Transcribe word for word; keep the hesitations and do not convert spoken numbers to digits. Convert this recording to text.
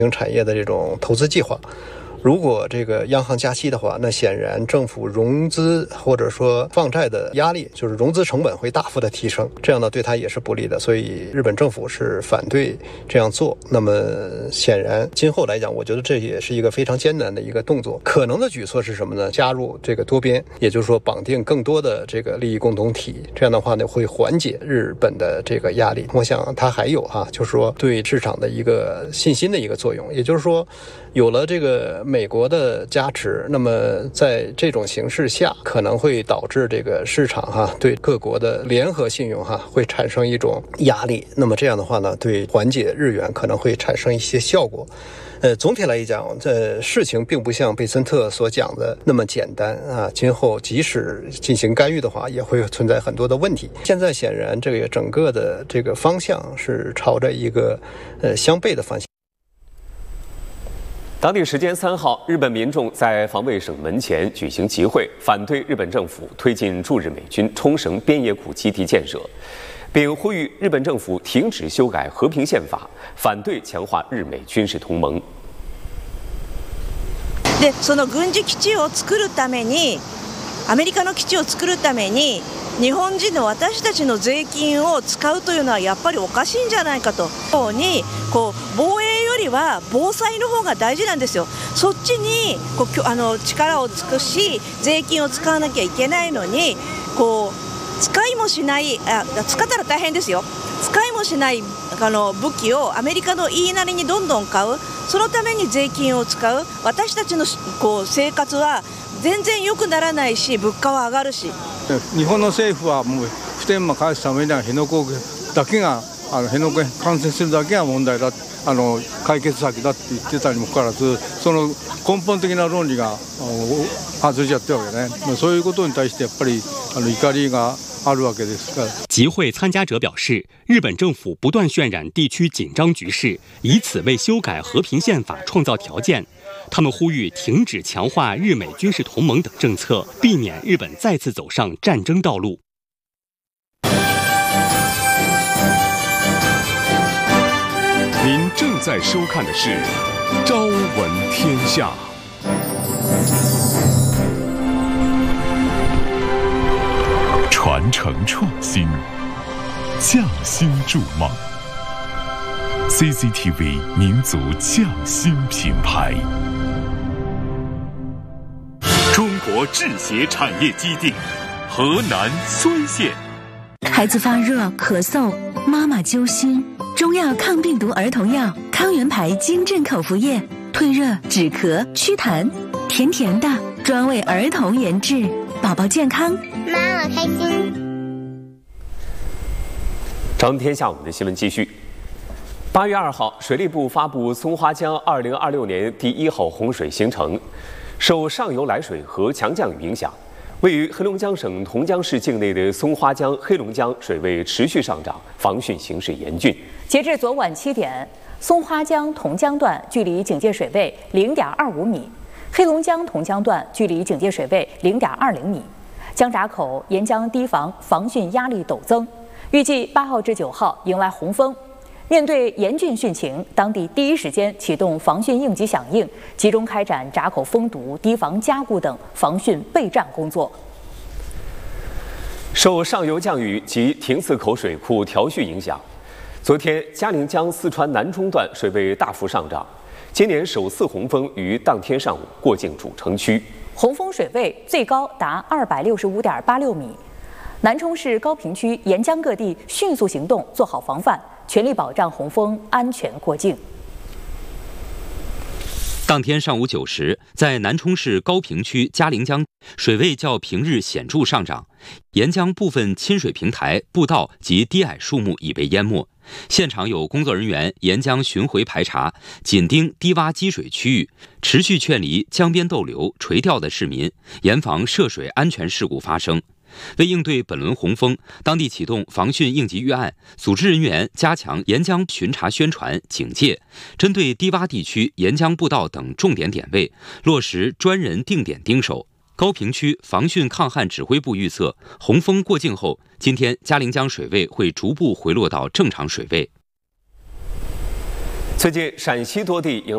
产业的这种投资计划。如果这个央行加息的话，那显然政府融资或者说放债的压力，就是融资成本会大幅的提升，这样呢对它也是不利的。所以日本政府是反对这样做。那么显然今后来讲，我觉得这也是一个非常艰难的一个动作。可能的举措是什么呢？加入这个多边，也就是说绑定更多的这个利益共同体，这样的话呢会缓解日本的这个压力。我想它还有哈、啊，就是说对市场的一个信心的一个作用，也就是说有了这个美国的加持，那么在这种形势下，可能会导致这个市场哈对各国的联合信用哈会产生一种压力。那么这样的话呢，对缓解日元可能会产生一些效果。呃，总体来讲，这事情并不像贝森特所讲的那么简单啊。今后即使进行干预的话，也会存在很多的问题。现在显然，这个整个的这个方向是朝着一个呃相悖的方向。 当地时间三号，日本民众在防卫省门前举行集会，反对日本政府推进驻日美军冲绳边野古基地建设，并呼吁日本政府停止修改和平宪法，反对强化日美军事同盟。 で、その軍事基地を作るために、アメリカの基地を作るために、日本人の私たちの税金を使うというのはやっぱりおかしいんじゃないかと。にこう防衛よりは防災の方が大事なんですよ。そっちにこうあの力を尽くし税金を使わなきゃいけないのに、こう使いもしないあ使ったら大変ですよ。使いもしないあの武器をアメリカの言いなりにどんどん買う。そのために税金を使う。私たちのこう生活は全然良くならないし、物価は上がるし。 日本の政府はもう普天間返すためには辺野古だけがあの辺野古完成するだけが問題だ、あの解決策だって言ってたにもかかわらず、その根本的な論理が外れちゃったわけね。そういうことに対してやっぱりあの怒りがあるわけですから。 集会参加者表示，日本政府不断渲染地区紧张局势，以此为修改和平宪法创造条件。他们呼吁停止强化日美军事同盟等政策，避免日本再次走上战争道路。 您正在收看的是《朝闻天下》。传承创新，匠心筑梦。C C T V 民族匠心品牌。中国制鞋产业基地，河南睢县。 孩子发热、咳嗽，妈妈揪心。中药抗病毒儿童药康源牌金镇口服液，退热、止咳、祛痰，甜甜的，专为儿童研制，宝宝健康， 妈妈开心。 朝闻天下，我们的新闻继续。八月二号，水利部发布松花江二零二六年第一号洪水形成，受上游来水和强降雨影响，位于黑龙江省同江市境内的松花江、黑龙江水位持续上涨，防汛形势严峻。 截至昨晚七点，松花江同江段距离警戒水位零点二五米，黑龙江同江段距离警戒水位零点二零米。江闸口沿江堤防防汛压力陡增，预计八号至九号迎来洪峰。面对严峻汛情，当地第一时间启动防汛应急响应，集中开展闸口封堵、堤防加固等防汛备战工作。 受上游降雨及亭寺口水库调蓄影响，昨天嘉陵江四川南充段水位大幅上涨。今年首次洪峰于当天上午过境主城区， 洪峰水位最高达二百六十五点八六米。南充市高坪区沿江各地迅速行动，做好防范，全力保障洪峰安全过境。 当天上午九时，在南充市高坪区嘉陵江，水位较平日显著上涨，沿江部分亲水平台、步道及低矮树木已被淹没。现场有工作人员沿江巡回排查，紧盯低洼积水区域，持续劝离江边逗留、垂钓的市民，严防涉水安全事故发生。为应对本轮洪峰，当地启动防汛应急预案，组织人员加强沿江巡查宣传、警戒，针对低洼地区沿江步道等重点点位，落实专人定点盯守。高坪区防汛抗旱指挥部预测，洪峰过境后，今天嘉陵江水位会逐步回落到正常水位。 最近，陕西多地迎